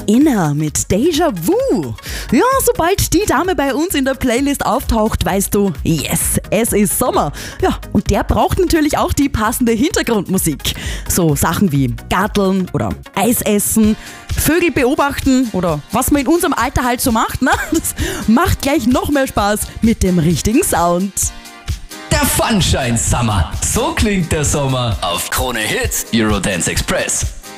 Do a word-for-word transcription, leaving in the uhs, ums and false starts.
Inner mit Deja Vu. Ja, sobald die Dame bei uns in der Playlist auftaucht, weißt du, yes, es ist Sommer. Ja, und der braucht natürlich auch die passende Hintergrundmusik. So Sachen wie Garteln oder Eis essen, Vögel beobachten oder was man in unserem Alter halt so macht, ne? Das macht gleich noch mehr Spaß mit dem richtigen Sound. Der Funshine Summer. So klingt der Sommer auf Krone Hits Eurodance Express.